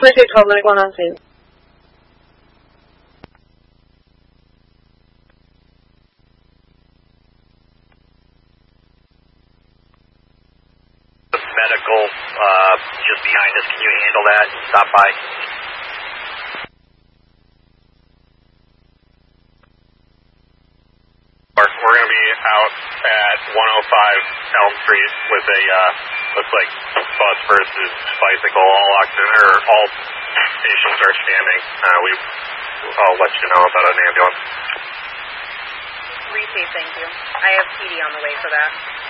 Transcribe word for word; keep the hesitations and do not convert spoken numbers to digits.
twenty-two twelve, medical on scene. Medical, uh, just behind us. Can you handle that? Stop by. We're going to be out at one oh five Elm Street with a, uh, looks like bus versus bicycle. All oxygen, or all stations are standing. Uh, we, I'll let you know about an ambulance. Restate, thank you. I have P D on the way for that.